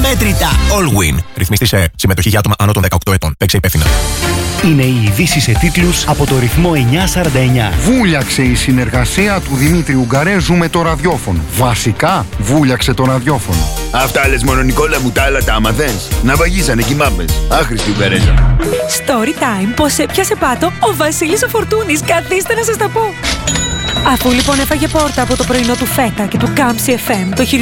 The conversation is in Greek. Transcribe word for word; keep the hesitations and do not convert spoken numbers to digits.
αμέτρητα. Allwin. Ρυθμιστή σε συμμετοχή για άτομα άνω των δεκαοκτώ ετών. Παίξε υπεύθυνα. Είναι οι ειδήσεις σε τίτλους από το ρυθμό εννιά σαράντα εννιά. Βούλιαξε η συνεργασία του Δημήτρη Ουγγαρέζου με το ραδιόφωνο. Βασικά, βούλιαξε το ραδιόφωνο. Αυτά λες μόνο, Νικόλα μου, τα άλλα τα αμαθές. Να βαγίσανε κι οι μάπες. Άχρηστη Ουγγαρέζα. Story time, πως έπιασε πάτο ο Βασίλης ο Φορτούνης. Καθίστε να σας τα πω. Αφού λοιπόν έφαγε πόρτα από το πρωινό του Φέτα και του Κάμψη εφ εμ το